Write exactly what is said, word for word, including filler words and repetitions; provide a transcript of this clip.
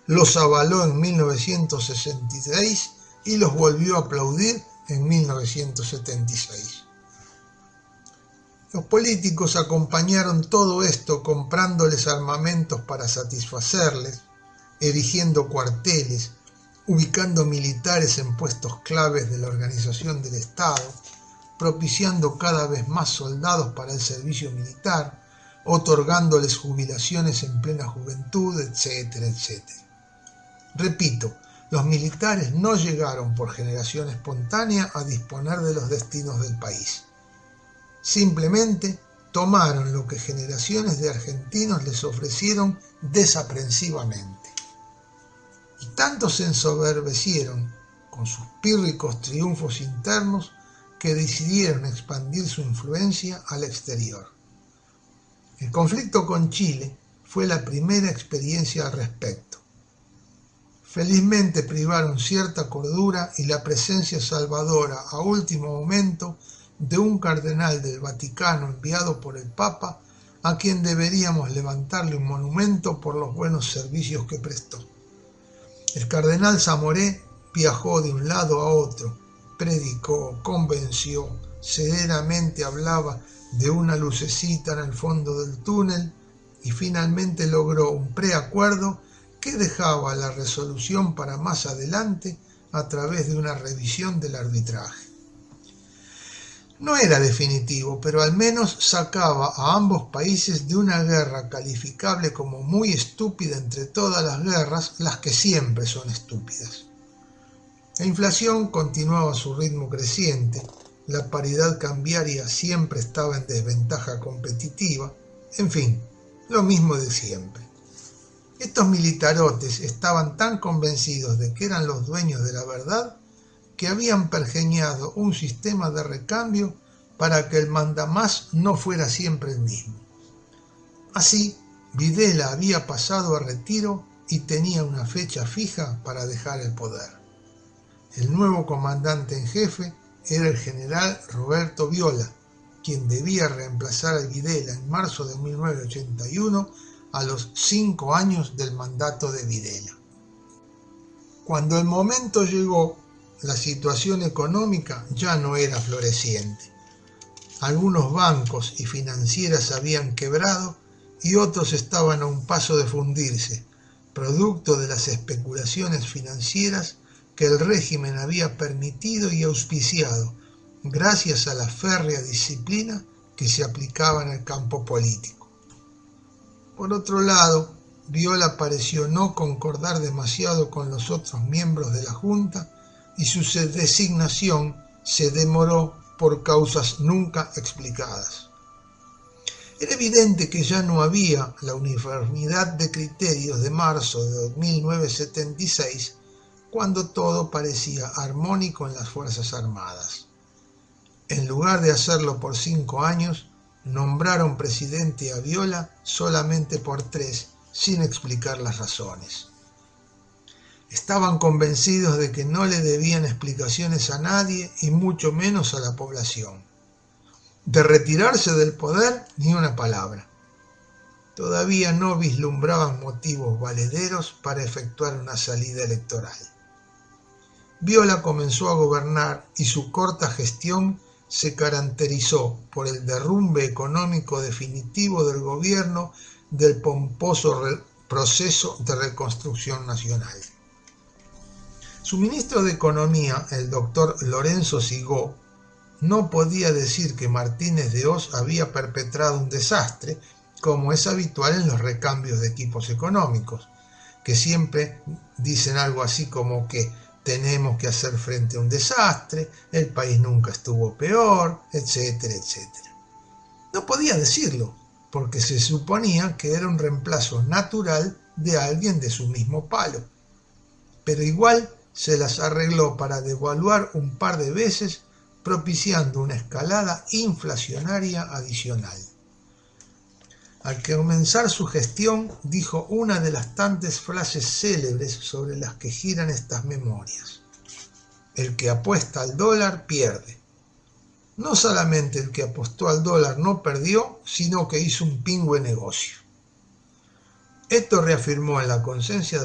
los avaló en mil novecientos sesenta y seis y los volvió a aplaudir en mil novecientos setenta y seis. Los políticos acompañaron todo esto comprándoles armamentos para satisfacerles, erigiendo cuarteles, ubicando militares en puestos claves de la organización del Estado, propiciando cada vez más soldados para el servicio militar, otorgándoles jubilaciones en plena juventud, etcétera, etcétera. Repito, los militares no llegaron por generación espontánea a disponer de los destinos del país. Simplemente tomaron lo que generaciones de argentinos les ofrecieron desaprensivamente. Y tanto se ensoberbecieron con sus pírricos triunfos internos que decidieron expandir su influencia al exterior. El conflicto con Chile fue la primera experiencia al respecto. Felizmente privaron cierta cordura y la presencia salvadora a último momento de un cardenal del Vaticano enviado por el Papa, a quien deberíamos levantarle un monumento por los buenos servicios que prestó. El cardenal Zamoré viajó de un lado a otro, predicó, convenció, serenamente hablaba de una lucecita en el fondo del túnel y finalmente logró un preacuerdo que dejaba la resolución para más adelante a través de una revisión del arbitraje. No era definitivo, pero al menos sacaba a ambos países de una guerra calificable como muy estúpida entre todas las guerras, las que siempre son estúpidas. La inflación continuaba su ritmo creciente, la paridad cambiaria siempre estaba en desventaja competitiva, en fin, lo mismo de siempre. Estos militarotes estaban tan convencidos de que eran los dueños de la verdad que habían pergeñado un sistema de recambio para que el mandamás no fuera siempre el mismo. Así, Videla había pasado a retiro y tenía una fecha fija para dejar el poder. El nuevo comandante en jefe era el general Roberto Viola, quien debía reemplazar a Videla en marzo de mil novecientos ochenta y uno a los cinco años del mandato de Videla. Cuando el momento llegó, la situación económica ya no era floreciente. Algunos bancos y financieras habían quebrado y otros estaban a un paso de fundirse, producto de las especulaciones financieras que el régimen había permitido y auspiciado, gracias a la férrea disciplina que se aplicaba en el campo político. Por otro lado, Viola pareció no concordar demasiado con los otros miembros de la Junta y su designación se demoró por causas nunca explicadas. Era evidente que ya no había la uniformidad de criterios de marzo de mil novecientos setenta y seis, cuando todo parecía armónico en las Fuerzas Armadas. En lugar de hacerlo por cinco años, nombraron presidente a Viola solamente por tres, sin explicar las razones. Estaban convencidos de que no le debían explicaciones a nadie y mucho menos a la población. De retirarse del poder, ni una palabra. Todavía no vislumbraban motivos valederos para efectuar una salida electoral. Viola comenzó a gobernar y su corta gestión se caracterizó por el derrumbe económico definitivo del gobierno del pomposo proceso de reconstrucción nacional. Su ministro de Economía, el doctor Lorenzo Sigó, no podía decir que Martínez de Hoz había perpetrado un desastre, como es habitual en los recambios de equipos económicos, que siempre dicen algo así como que tenemos que hacer frente a un desastre, el país nunca estuvo peor, etcétera, etcétera. No podía decirlo, porque se suponía que era un reemplazo natural de alguien de su mismo palo. Pero igual se las arregló para devaluar un par de veces, propiciando una escalada inflacionaria adicional. Al comenzar su gestión, dijo una de las tantas frases célebres sobre las que giran estas memorias: el que apuesta al dólar pierde. No solamente el que apostó al dólar no perdió, sino que hizo un pingüe negocio. Esto reafirmó en la conciencia